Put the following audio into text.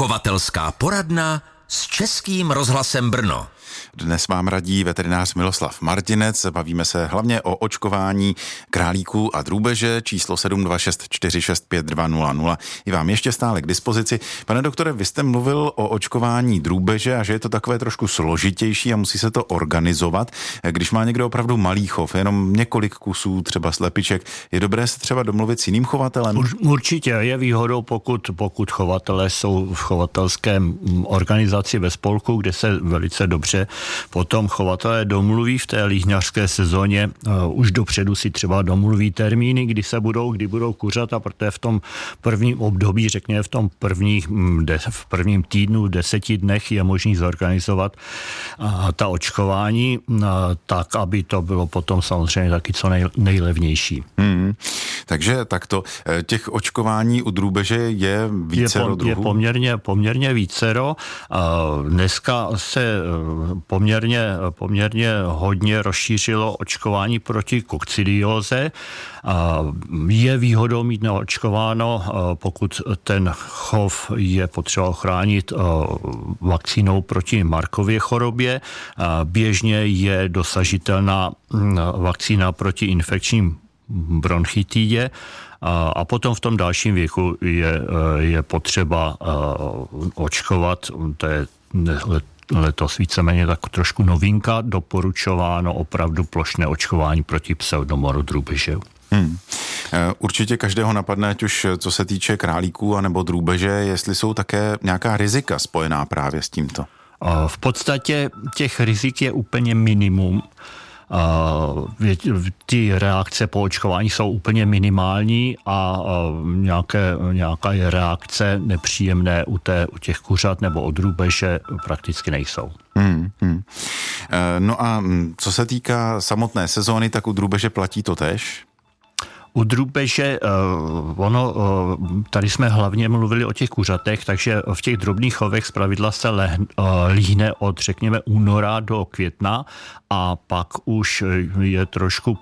Chovatelská poradna s Českým rozhlasem Brno. Dnes vám radí veterinář Miloslav Martinec. Bavíme se hlavně o očkování králíků a drůbeže. Číslo 726465200 je vám ještě stále k dispozici. Pane doktore, vy jste mluvil o očkování drůbeže a že je to takové trošku složitější a musí se to organizovat. Když má někdo opravdu malý chov, jenom několik kusů, třeba slepiček, je dobré se třeba domluvit s jiným chovatelem? Určitě je výhodou, pokud chovatelé jsou v chovatelské organizaci ve spolku, kde se velice dobře potom chovatelé domluví v té líhňařské sezóně, už dopředu si třeba domluví termíny, kdy budou kuřata, protože v tom prvním období, řekněme v prvním týdnu, 10 dnech je možný zorganizovat ta očkování tak, aby to bylo potom samozřejmě taky co nejlevnější. Takže takto, těch očkování u drůbeže je vícero druhů? Je poměrně vícero. Dneska se poměrně hodně rozšířilo očkování proti kokcidióze. Je výhodou mít neočkováno, pokud ten chov je potřeba ochránit vakcínou proti Markově chorobě. Běžně je dosažitelná vakcína proti infekčním bronchitidě a potom v tom dalším věku je potřeba očkovat, to je letos víceméně tak trošku novinka, doporučováno opravdu plošné očkování proti pseudomoru drůbeže. Určitě každého napadne, ať už co se týče králíků anebo drůbeže, jestli jsou také nějaká rizika spojená právě s tímto. V podstatě těch rizik je úplně minimum. Ty reakce po očkování jsou úplně minimální a nějaká reakce nepříjemné u těch kuřat nebo od drůbeže prakticky nejsou. No a co se týká samotné sezóny, tak u drůbeže platí to též? U drůbeže, tady jsme hlavně mluvili o těch kuřatech, takže v těch drobných chovech zpravidla se líhne od, řekněme, února do května a pak už je trošku